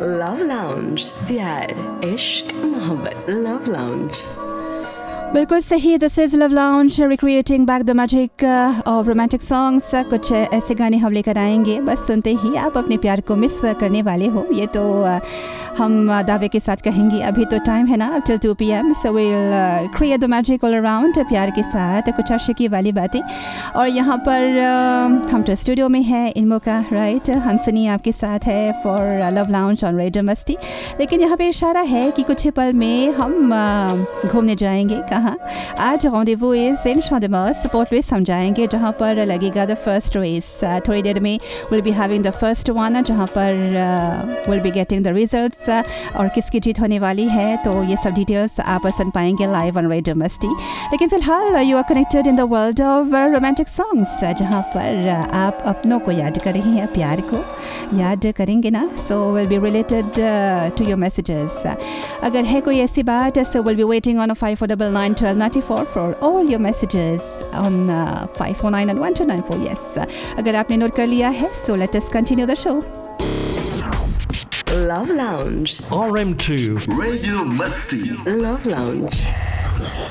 Love lounge, प्यार इश्क मोहब्बत। Love lounge. बिल्कुल सही। This is love lounge, recreating back the magic of romantic songs. कुछ ऐसे गाने हम लेकर आएंगे, बस सुनते ही आप अपने प्यार को मिस करने वाले हो, ये तो हम दावे के साथ कहेंगे। अभी तो टाइम है ना, till 2 PM, so will create the magic all around. प्यार के साथ कुछ आशिकी वाली बातें। और यहाँ पर हम तो स्टूडियो में है इल्मो का, राइट। हंसनी आपके साथ है for love lounge on radio मस्ती। लेकिन यहाँ पे इशारा है कि कुछ ही पल में हम घूमने जाएंगे। आज rendezvous is in शॉन्डेमर्स, port Louis हम जाएंगे, जहाँ पर लगेगा द फर्स्ट रेस। थोड़ी देर में will be having the first one, जहाँ पर will be getting the results और किसकी जीत होने वाली है। तो ये सब डिटेल्स आप सुन पाएंगे लाइव ऑन रेडियो मस्ती। लेकिन फिलहाल you are connected in the world of romantic songs, जहाँ पर आप अपनों को याद कर रही हैं, प्यार को याद करेंगे ना। So will be related to your messages. अगर है कोई ऐसी बात, so will be waiting on 54991294 for all your messages on 549 and 1294. Yes, अगर आपने नोट कर लिया है, so let us continue the show. Love Lounge, RM2 Radio Musty. Love Lounge.